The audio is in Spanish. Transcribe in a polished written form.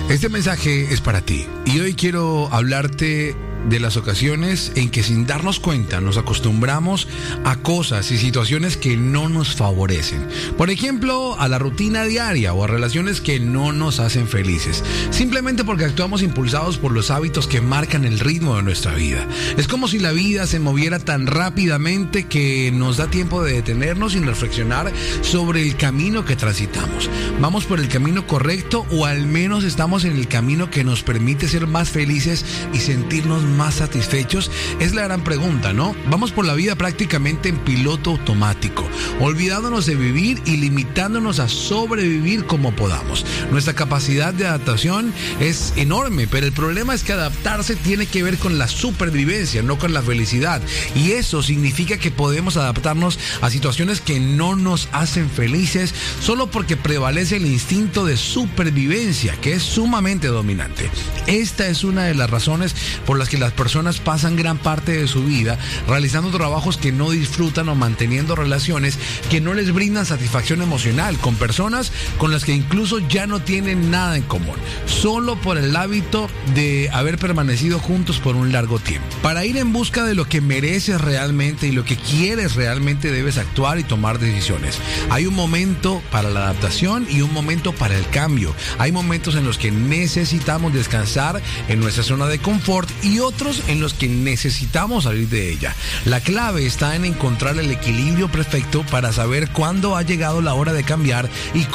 Este mensaje es para ti y hoy quiero hablarte de las ocasiones en que sin darnos cuenta nos acostumbramos a cosas y situaciones que no nos favorecen. Por ejemplo, a la rutina diaria o a relaciones que no nos hacen felices, simplemente porque actuamos impulsados por los hábitos que marcan el ritmo de nuestra vida. Es como si la vida se moviera tan rápidamente que nos da tiempo de detenernos y reflexionar sobre el camino que transitamos. ¿Vamos por el camino correcto o al menos estamos en el camino que nos permite ser más felices y sentirnos más satisfechos? Es la gran pregunta, ¿no? Vamos por la vida prácticamente en piloto automático, olvidándonos de vivir y limitándonos a sobrevivir como podamos. Nuestra capacidad de adaptación es enorme, pero el problema es que adaptarse tiene que ver con la supervivencia, no con la felicidad. Y eso significa que podemos adaptarnos a situaciones que no nos hacen felices solo porque prevalece el instinto de supervivencia, que es sumamente dominante. Esta es una de las razones por las que las personas pasan gran parte de su vida realizando trabajos que no disfrutan o manteniendo relaciones que no les brindan satisfacción emocional con personas con las que incluso ya no tienen nada en común, solo por el hábito de haber permanecido juntos por un largo tiempo. Para ir en busca de lo que mereces realmente y lo que quieres realmente, debes actuar y tomar decisiones. Hay un momento para la adaptación y un momento para el cambio. Hay momentos en los que necesitamos descansar en nuestra zona de confort y otros en los que necesitamos salir de ella. La clave está en encontrar el equilibrio perfecto para saber cuándo ha llegado la hora de cambiar y